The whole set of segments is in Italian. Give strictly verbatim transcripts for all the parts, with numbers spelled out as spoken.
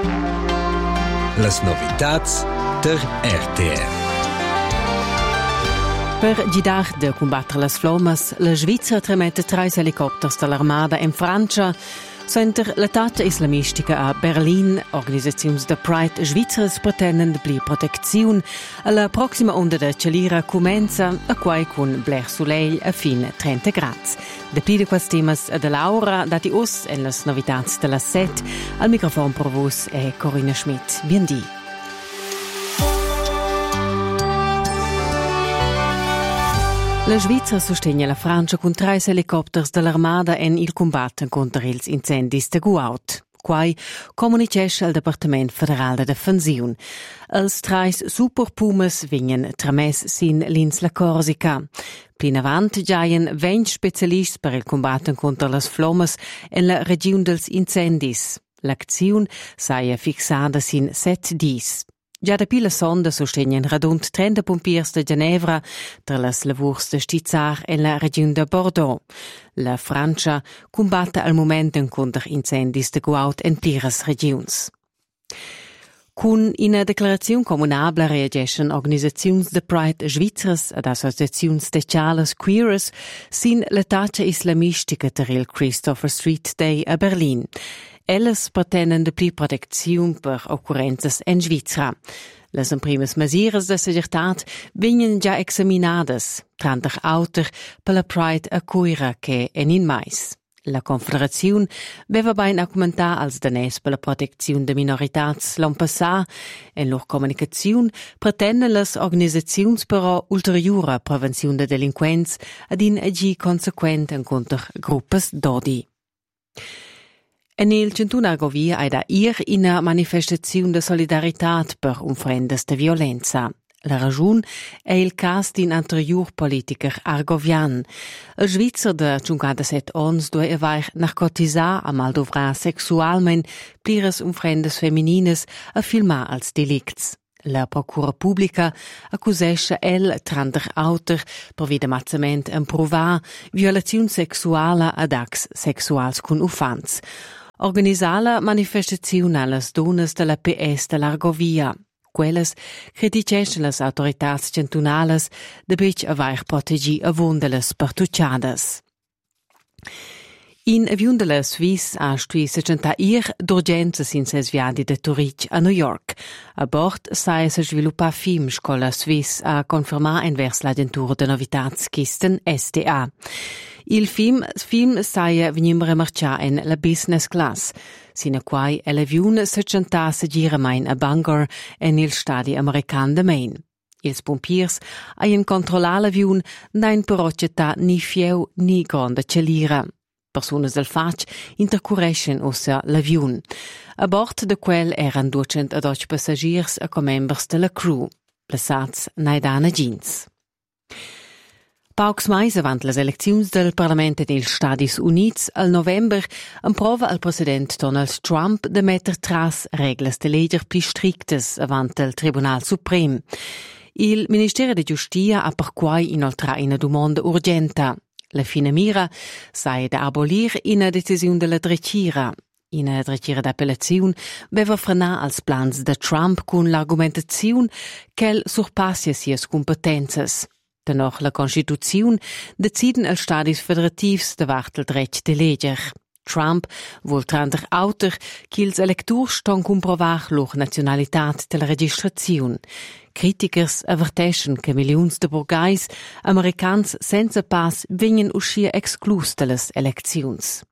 Las novitats der R T R. Per gidar de combattere las flommas, la Svizzera tramette tre elicotters dall'Armada in Francia. Center l'attacco islamistica a Berlin, organisazioni de Pride svizzeres pretenden de bli protezione. La prossima onda de celira comenza a quai con bler soleil a fin trenta gradi. De pli de quels temas de Laura dati us en las novitats de la set. Al microfono per vos è Corinna Schmidt. Biendi. La Svizzera sostegna la Francia con tre elicotters dell'Armada en il combatto contro ils incendis de Guaut. Quai comunicesce al Departement Federal de Defensiun. Els trais Super Pumas vingen trames sin l'Insla Corsica. Plin avant giaien venti specialisti per il combatto contro las flommas en la regione dels incendis. L'azione saia fixada sin set dis. Già da pila sonda sostengono radund trenta pompiers de Ginevra tra las lavurs de Stizzar e la regione de Bordeaux. La Francia combatte al momento contro incendis de Guaut en pliras regions. Con una declarazione comunabla reagiscono organizzazioni de Pride svizzeres ed associazioni speciales queeres sin l'attacco islamistica ter il Christopher Street Day a Berlin. Elles pretenden de pli protezione per occurrenze in Svizzera. Les primes mesures de seguretat vingen già examinades, tranter auter per la Pride a Coira che en in mais. La Confederazione aveva ben accomentar als danès per la protezione de minoritats l'an passà. En lor comunicazione pretenden les organizzazioni però ulteriore prevenzione de delinquenza ad in agi consequent contro gruppes d'odi. En il centun Argovia è da ir una manifestazione di solidarietà per offrendes de violenza. La ragione è il caso di un anterior politiker argovian. Il Svizzer de cinquantasette anni due aver narcotisà a maldovrar sexualment plires offrendes feminines a filmar als delicts. La procura pubblica accusesce el trander auter per vidamazzament improvar violazione sexuala ad acts sexuals con uffants. Organizala manifestazione alle donnes della P S dell'Argovia. Quelles criticesce las autorità centunales de bec aver protegi avondeles pertucciades. In avion de la Suisse ha stui seixanta ir d'urgenza sin ses viadi de Zurich a New York. A bord sai se sviluppa film scola Suisse a confermar envers l'agentura de novitats Kisten S D A. Il film, film saia venimbre marcia en la business class, sino quai l'avion seixanta se gira main a Bangor en il stadi american de Maine. Ils pompiers haien controlla l'avion n'hain però città ni fieu ni grande celira. Personas del fac intercurrescen ossa l'avion. A bord de quel eran duecentadotto passagiers a comembers de la crew, plaçats naidana gins. Paucs mais avant les elecziuns del Parlament dels Stadis Units al november improva al president Donald Trump de metter tras regles de leger pli strictes avant el Tribunal Suprem. Il Ministero de Giustia ha per quai inoltra una domanda urgenta. La fine mira sai da abolir una decisione della drecira. Una drecira d'appellazione beva frenar als plans de Trump con l'argumentazione che el surpassia sias competenzas. Dennoch la Constituzione deciden als Stadis Federativs de wartel dret de leger. Trump vuol trander auter che ils electors ston comprovar lor nationalitat de la registrazione. Critikers averteschen che milions de burgais americans senza pass vingen uscir exclus de les eleczions.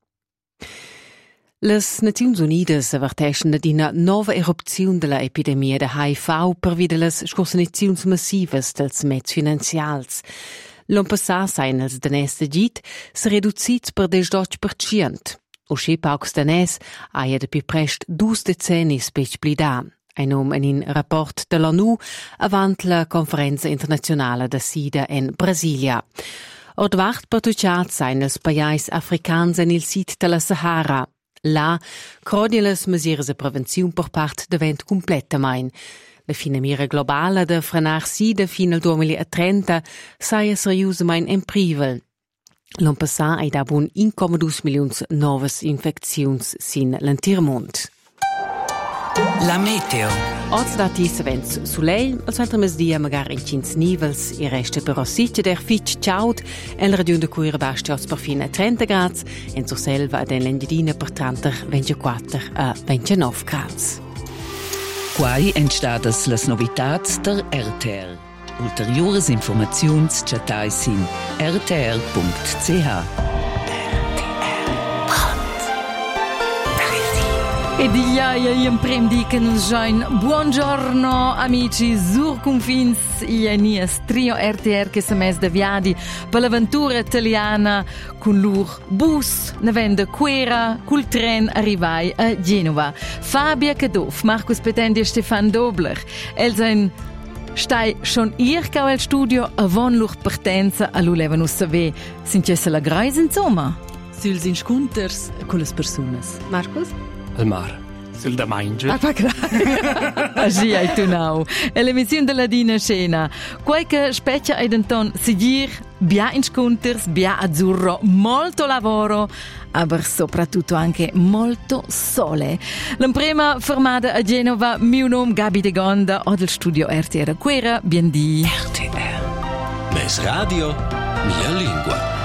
Les Naziuns Unidas averteschen ad una nova erupzione della epidemia de H I V per via de les scorseniziuns massivas dels mezz finanzials. L'an passà sain els danès de git se reducits per diciotto per cento. Usci paucs danès aia de pi prest dus decennis pech blida. Ein nom en in rapport de l'ONU avant la conferenza internazionale de SIDA en Brasilia. Ordvart pertucciat sain els paiais africans en il sit de la Sahara. Là, crodien les mesures de prevenziun per part devent completamain. La fine mira globala de frenar SIDA fin al duemilatrenta saia seriusamain en privel. L'an passà ei da bun un virgola due milions novas infecziuns sin l'entir mond. La meteo. Oggi da tisa vents soleil, al centro mesdia magari in cins nivels, il resto però sitje der fitch ciaud, e la regione de cui rebasti oggi per fine trenta gradi, e in selva ad l'Engadina per trenta, ventiquattro a ventinove gradi. Quai entstadas las novitats der R T R. Ulteriores informaziuns chatai sin r t r punct c h. E di iaia in prem dicono già buongiorno amici sur confins ianies trio R T R che si mes da viadi per l'avventura italiana con lur bus ne vende quera col tren arrivai a Genova. Fabia Cadoff, Marcus Petendi e Stefan Dobler. Els stai schon ihr cau al studio avon lur partenza a lu levano saver sincessa la greis insomma. Suls inscunters con le personas. Marcus? Al mar. Sul da mangia. Ah, pa Agi ai tu nau. E l'emissione della Dina Scena. Qualche specchia ed anton seguir, bia inscunters, bia azzurro, molto lavoro, ma soprattutto anche molto sole. L'imprima formata a Genova, mio nome Gabi De Gonda, ho del studio R T R Quera, bien di R T R. Mes radio, mia lingua.